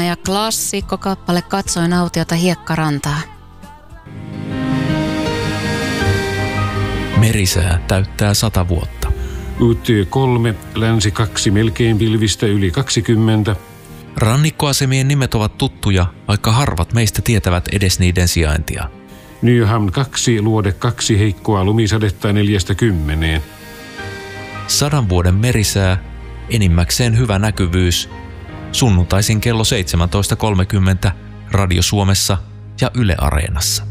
Ja klassikkokappale Katsoin autiota hiekkarantaa. Merisää täyttää 100 vuotta. UT3, länsi 2, melkein pilvistä yli 20. Rannikkoasemien nimet ovat tuttuja, vaikka harvat meistä tietävät edes niiden sijaintia. Nyhamn 2, luode 2, heikkoa lumisadetta 4–10. 100 vuoden merisää, enimmäkseen hyvä näkyvyys. Sunnuntaisin kello 17.30 Radio Suomessa ja Yle Areenassa.